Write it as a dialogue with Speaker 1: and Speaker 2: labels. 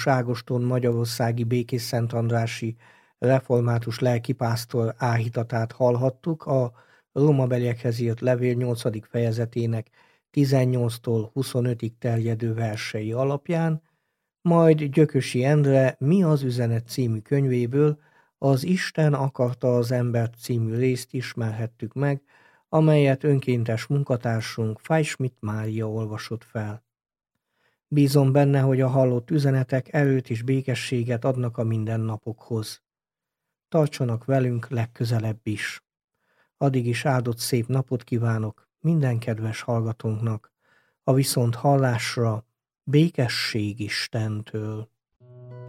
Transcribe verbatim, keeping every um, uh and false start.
Speaker 1: János Ágoston magyarországi békésszentandrási református lelkipásztor áhítatát hallhattuk a rómabeliekhez írt levél nyolcadik fejezetének tizennyolctól huszonötig terjedő versei alapján, majd Gyökösi Endre Mi az üzenet című könyvéből az Isten akarta az embert című részt ismerhettük meg, amelyet önkéntes munkatársunk Fájschmidt Mária olvasott fel. Bízom benne, hogy a hallott üzenetek erőt és békességet adnak a mindennapokhoz. Tartsanak velünk legközelebb is. Addig is áldott szép napot kívánok minden kedves hallgatónknak, a viszont hallásra békesség Istentől.